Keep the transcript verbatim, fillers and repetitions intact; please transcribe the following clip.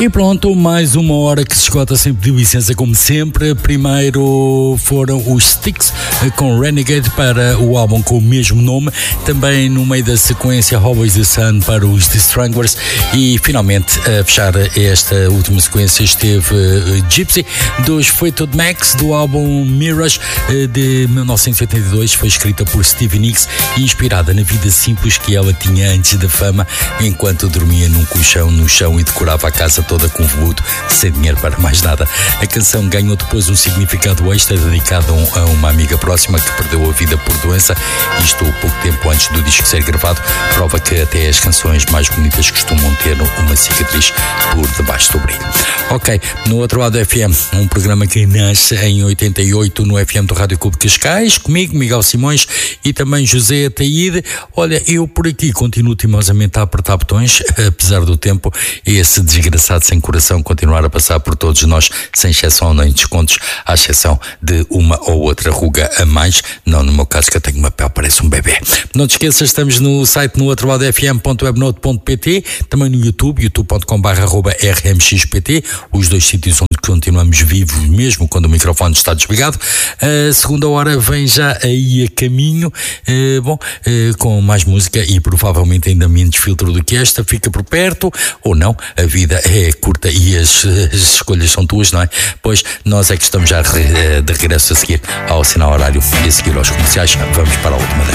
E pronto, mais uma hora que se esgota sem pedir licença, como sempre. Primeiro foram os Styx com Renegade para o álbum com o mesmo nome. Também no meio da sequência Always the Sun para os The Stranglers. E finalmente a fechar esta última sequência esteve uh, Gypsy dos Fleetwood Mac, do álbum Mirage de mil novecentos e oitenta e dois. Foi escrita por Stevie Nicks e inspirada na vida simples que ela tinha antes da fama, enquanto dormia num colchão no chão e decorava a casa toda com veludo, sem dinheiro para mais nada. A canção ganhou depois um significado extra dedicado a uma amiga próxima que perdeu a vida por doença, isto pouco tempo antes do disco ser gravado. Prova que até as canções mais bonitas costumam ter uma cicatriz por debaixo do brilho. Ok, no outro lado do F M, um programa que nasce em oitenta e oito no F M do Rádio Clube de Cascais, comigo, Miguel Simões e também José Ataíde. Olha, eu por aqui continuo timosamente a apertar botões, apesar do tempo, esse desgraçado sem coração continuar a passar por todos nós, sem exceção nem descontos, à exceção de uma ou outra ruga a mais. Não, no meu caso, que eu tenho uma pele, parece um bebê. Não te esqueças, estamos no site no outro lado f m ponto webnote ponto p t, também no YouTube, youtube ponto com barra r m x p t, os dois sítios onde continuamos vivos mesmo quando o microfone está desligado. A segunda hora vem já aí a caminho, uh, bom, uh, com mais música e provavelmente ainda menos filtro do que esta. Fica por perto ou não, a vida é curta e as, as escolhas são tuas, não é? Pois nós é que estamos já de regresso a seguir ao sinal horário e a seguir aos comerciais. Vamos para a última.